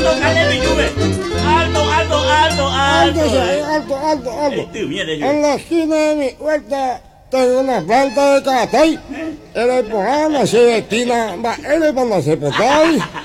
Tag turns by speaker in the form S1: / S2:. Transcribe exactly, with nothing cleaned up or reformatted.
S1: Alto, alto, alto, alto.
S2: Alto, alto, alto, alto. En la esquina de mi huerta tengo una planta de catay. Era por Ana, se destina, va, era para no se petai.